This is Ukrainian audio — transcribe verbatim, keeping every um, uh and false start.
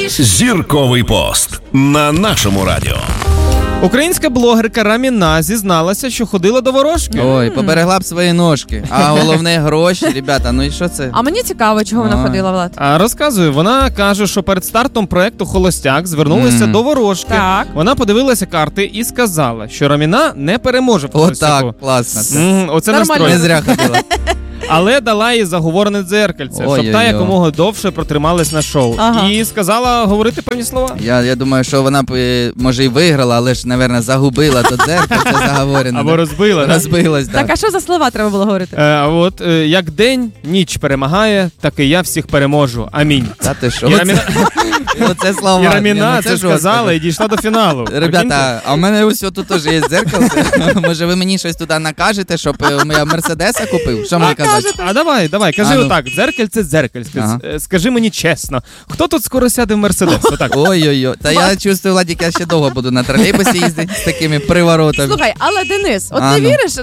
Зірковий пост на нашому радіо. Українська блогерка Раміна зізналася, що ходила до ворожки. Ой, поберегла б свої ножки. А головне гроші, ребята, ну і що це? А мені цікаво, чого вона Ой. ходила, Влад. А розказую, вона каже, що перед стартом проекту «Холостяк» звернулася Мгм. до ворожки. Так. Вона подивилася карти і сказала, що Раміна не переможе в «Холостяку». Отак, класно. Це. Мгм, оце Нормально. настрой. Не зря ходила. Але дала їй заговорене дзеркальце, щоб Ой-ой-ой. та якомога довше протрималась на шоу. Ага. І сказала говорити певні слова. Я, я думаю, що вона б, е, може, і виграла, але ж, напевно, загубила то дзеркальце заговорене. Або розбила. да? Розбилась, Так, так. а що за слова треба було говорити? Е, а от е, як день, ніч перемагає, так і я всіх переможу. Амінь. Та ти що? І Раміна, Оце слова. і Раміна Ні, ну це жорстко. сказала і дійшла до фіналу. Прикиньте? Ребята, а в мене ось тут теж є дзеркальце. Може, ви мені щось туди накажете, щоб е, я Мерседеса купив? Що мені казати? А давай, давай, кажи А, ну. отак, дзеркальце, дзеркальце. Ага. Е, Скажи мені чесно, хто тут скоро сяде в Мерседес? Отак. Ой-ой-ой. Та я чувствую, Владик, я ще довго буду на тролейбусі їздити з такими приворотами. Слухай, але Денис, от А, ти ну. віриш,